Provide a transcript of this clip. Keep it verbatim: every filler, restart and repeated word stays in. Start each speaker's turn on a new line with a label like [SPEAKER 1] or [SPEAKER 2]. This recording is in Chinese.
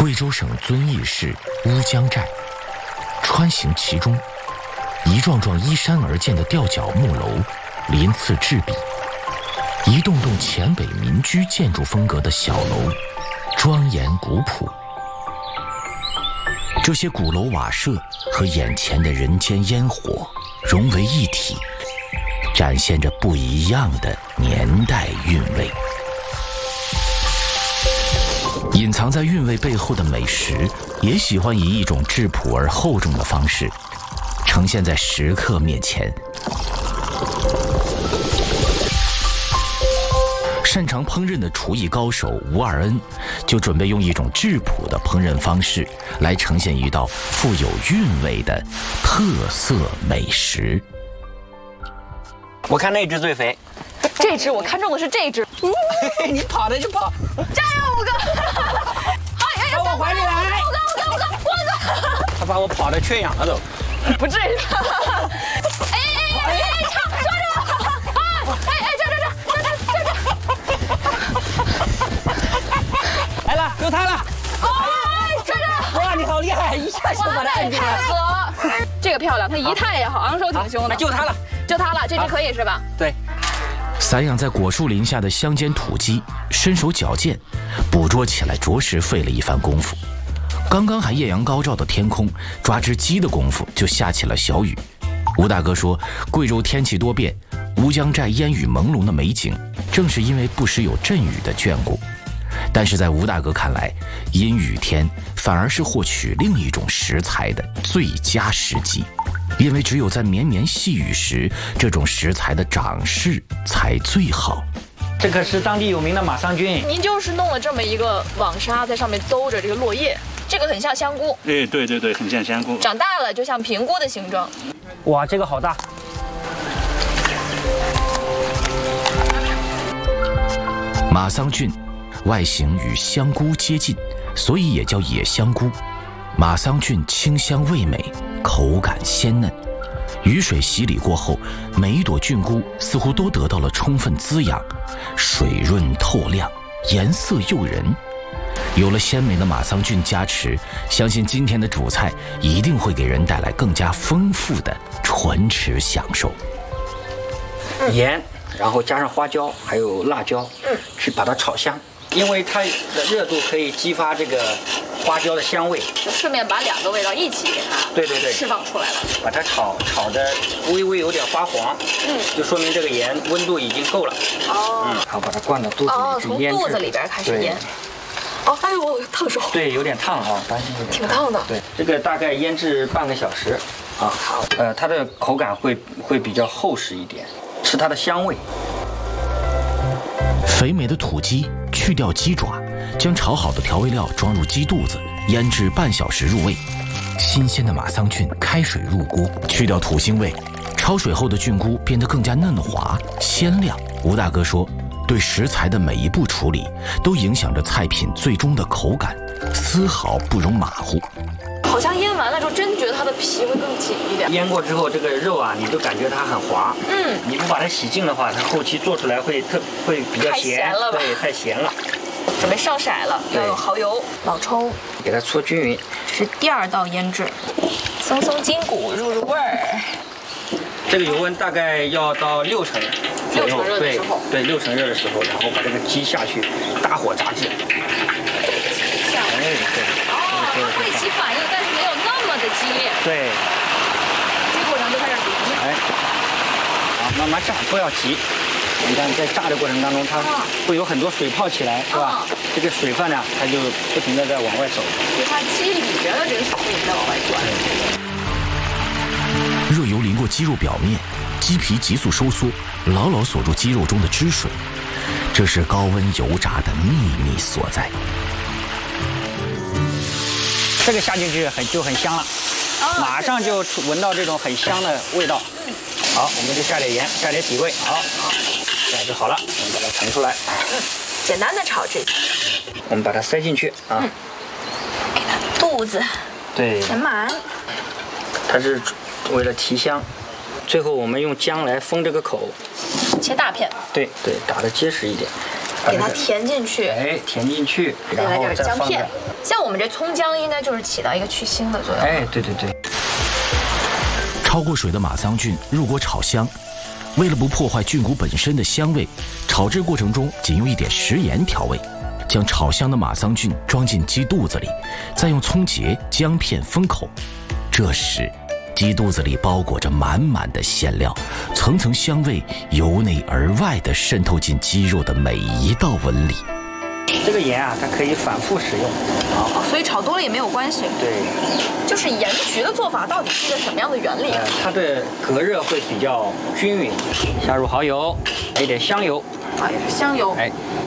[SPEAKER 1] 贵州省遵义市乌江寨，穿行其中，一幢幢依山而建的吊脚木楼鳞次栉比，一栋栋黔北民居建筑风格的小楼，庄严古朴。这些鼓楼瓦舍和眼前的人间烟火融为一体，展现着不一样的年代韵味。隐藏在韵味背后的美食，也喜欢以一种质朴而厚重的方式呈现在食客面前。擅长烹饪的厨艺高手吴二恩就准备用一种质朴的烹饪方式来呈现一道富有韵味的特色美食。
[SPEAKER 2] 我看那只最肥，
[SPEAKER 3] 这只我看中的是这只。
[SPEAKER 2] 你跑的就跑，
[SPEAKER 3] 加油，五哥！哎哎，
[SPEAKER 2] 把我怀里来！
[SPEAKER 3] 五哥，五哥，五哥，五哥！
[SPEAKER 2] 他把我跑的缺氧了都，
[SPEAKER 3] 不至于。哎哎哎哎，差抓住了！啊！哎哎，这这这这这这！
[SPEAKER 2] 来了，有他了！
[SPEAKER 3] 哎，这这！
[SPEAKER 2] 哇，你好厉害，一下就把他按住了。
[SPEAKER 3] 这个漂亮，它仪态也好，昂首挺胸的。
[SPEAKER 2] 就它了，
[SPEAKER 3] 就它了，这只可以是吧？
[SPEAKER 2] 对。
[SPEAKER 1] 散养在果树林下的乡间土鸡身手矫健，捕捉起来着实费了一番功夫。刚刚还艳阳高照的天空，抓只鸡的功夫就下起了小雨。吴大哥说，贵州天气多变，乌江寨烟雨朦胧的美景，正是因为不时有阵雨的眷顾。但是在吴大哥看来，阴雨天反而是获取另一种食材的最佳时机。因为只有在绵绵细雨时，这种食材的长势才最好。
[SPEAKER 2] 这可是当地有名的马桑菌。
[SPEAKER 3] 您就是弄了这么一个网纱，在上面兜着这个落叶，这个很像香菇。
[SPEAKER 4] 哎，对对对，很像香菇。
[SPEAKER 3] 长大了就像平菇的形状。
[SPEAKER 2] 哇，这个好大！
[SPEAKER 1] 马桑菌外形与香菇接近，所以也叫野香菇。马桑菌清香味美，口感鲜嫩，雨水洗礼过后，每一朵菌菇似乎都得到了充分滋养，水润透亮，颜色诱人。有了鲜美的马桑菌加持，相信今天的主菜一定会给人带来更加丰富的唇齿享受。
[SPEAKER 2] 盐，然后加上花椒，还有辣椒，嗯，去把它炒香。因为它的热度可以激发这个花椒的香味，
[SPEAKER 3] 就顺便把两个味道一起给它
[SPEAKER 2] 对对对
[SPEAKER 3] 释放出来了。
[SPEAKER 2] 把它炒炒的微微有点发黄，嗯，就说明这个盐温度已经够了。哦，嗯，好，把它灌到肚子里去腌制。
[SPEAKER 3] 哦，从肚子里边开始腌。哦，哎呦，烫手。对，
[SPEAKER 2] 有点烫啊，担心有点
[SPEAKER 3] 挺烫的。
[SPEAKER 2] 对，这个大概腌制半个小时啊。好，呃，它的口感会会比较厚实一点，是它的香味。
[SPEAKER 1] 肥美的土鸡去掉鸡爪，将炒好的调味料装入鸡肚子，腌制半小时入味。新鲜的马桑菌开水入锅，去掉土腥味，焯水后的菌菇变得更加嫩滑鲜亮。吴大哥说，对食材的每一步处理都影响着菜品最终的口感，丝毫不容马虎。
[SPEAKER 3] 好像腌完了之后，真觉得它的皮会更紧一点。
[SPEAKER 2] 腌过之后，这个肉啊，你就感觉它很滑。嗯，你不把它洗净的话，它后期做出来会特会比较咸。
[SPEAKER 3] 太咸了吧？
[SPEAKER 2] 对，太咸了。
[SPEAKER 3] 准备上色了，要用蚝油、老抽，
[SPEAKER 2] 给它搓均匀。
[SPEAKER 3] 这是第二道腌制，松松筋骨，入入味儿。
[SPEAKER 2] 这个油温大概要到六成左右，
[SPEAKER 3] 六成热的时候，
[SPEAKER 2] 对，六成热的时候，然后把这个鸡下去，大火炸制。
[SPEAKER 3] 哦，它会起反应，但是没有那么的激烈。
[SPEAKER 2] 对。
[SPEAKER 3] 这过程就开始煮。
[SPEAKER 2] 哎，好，慢慢炸，不要急。你看，在炸的过程当中，它会有很多水泡起来，是吧？这个水分呢，它就不停的在往外走。
[SPEAKER 3] 就它鸡里边的这个水分在往外钻。
[SPEAKER 1] 热油淋过鸡肉表面，鸡皮急速收缩，牢牢锁住鸡肉中的汁水，这是高温油炸的秘密所在。
[SPEAKER 2] 这个下进去很就很香了，马上就闻到这种很香的味道。好，我们就下点盐，下点底味。好，这样就好了。我们把它盛出来。
[SPEAKER 3] 嗯，简单的炒制。
[SPEAKER 2] 我们把它塞进去啊，
[SPEAKER 3] 给它肚子
[SPEAKER 2] 对
[SPEAKER 3] 填满。
[SPEAKER 2] 它是为了提香。最后我们用姜来封这个口，
[SPEAKER 3] 切大片。
[SPEAKER 2] 对对，打得结实一点。
[SPEAKER 3] 给它填进去，
[SPEAKER 2] 哎，填进去，然后
[SPEAKER 3] 再来点
[SPEAKER 2] 再放在
[SPEAKER 3] 姜片。像我们这葱姜应该就是起到一个去腥的作用。
[SPEAKER 2] 哎，对对对。
[SPEAKER 1] 焯过水的马桑菌入锅炒香，为了不破坏菌菇本身的香味，炒制过程中仅用一点食盐调味。将炒香的马桑菌装进鸡肚子里，再用葱节、姜片封口。这时，鸡肚子里包裹着满满的馅料，层层香味由内而外地渗透进鸡肉的每一道纹理。
[SPEAKER 2] 这个盐啊，它可以反复使用。好，
[SPEAKER 3] 哦，所以炒多了也没有关系。
[SPEAKER 2] 对，
[SPEAKER 3] 就是盐焗的做法到底是一个什么样的原理啊？
[SPEAKER 2] 呃，它的隔热会比较均匀。下入蚝油，来一点香油，
[SPEAKER 3] 啊，也是香油。
[SPEAKER 2] 哎。